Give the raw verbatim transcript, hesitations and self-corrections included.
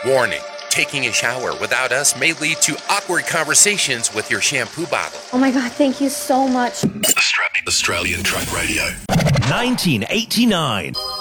Warning, taking a shower without us may lead to awkward conversations with your shampoo bottle. Oh my God, thank you so much. Australian Truck Radio. nineteen eighty-nine.